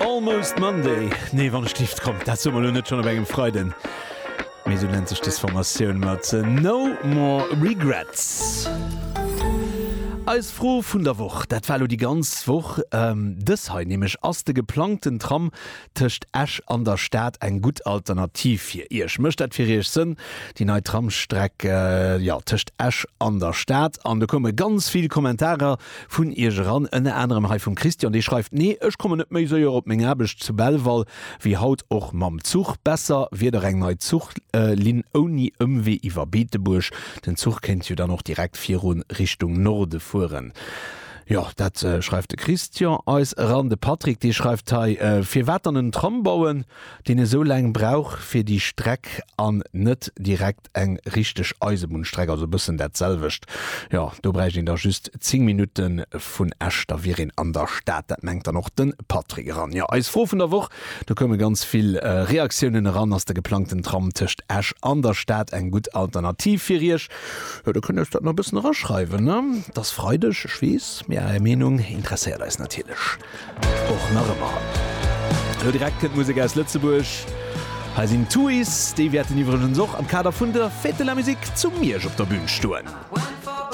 Almost Monday. Nee, wann Stift kommt, dat sommer net schon engem Freuden. Me so nennt sich das Formatioun mat No More Regrets. Als froh vun der Woch, dat fall die ganz Woch das ha nämlich ass de geplanten Tram töcht Esch an der Stadt eng gut Alternativ fir ihr mcht dat fir ich sinn die neue Tramstrecke töcht Esch an der Stadt an da komme ganz viel Kommentare vun ihr ran en anderem Hai vom Christian die schreibt nee ich komme net méi so op még erbeg zu Belval wie haut och mam Zug besser wie der eng neue Zug lin oni wie iwwer Beetebusch den Zug kennt ihr dann noch direkt 4 Richtung Norde fuhren. Ja, dat schreibt de Christian als Rande Patrick, die schreibt fir wetternen Tram bauen, den e so lang brauch fir die Streck an net direkt eng richtig Eisenbahnstreck, also bisssen dat selwicht. Ja, du brech ihn da just 10 Minuten vun Esch, da wir an der Stadt, dat mengt er noch den Patrick ran. Ja, als froh von der Woche, da komme ganz viel Reaktionen ran aus der geplanten Tram töcht Esch an der Stadt eng gut Alternativ fir ihrch. Ja, da könnt dat noch ein bisschen rausschreiben, ne? Das freudig, schwies, mir Meinung interessiert ist natürlich auch noch immer. Direkt Musik aus Lützeburg. Hier sind Tuis, die werden übrigens auch am Kader von der Fête de la Musique zu mir auf der Bühne stehen.